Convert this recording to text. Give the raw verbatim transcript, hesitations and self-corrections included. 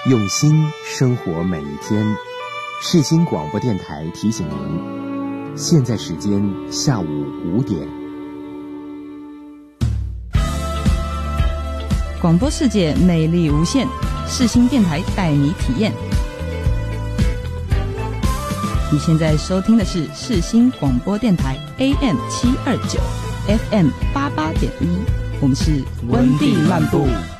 用心生活每一天。世新广播电台提醒您，现在时间下午五点。 广播世界魅力无限，世新电台带你体验。你现在收听的是世新广播电台 A M 七二九 F M 八八点一，我们是温蒂漫步。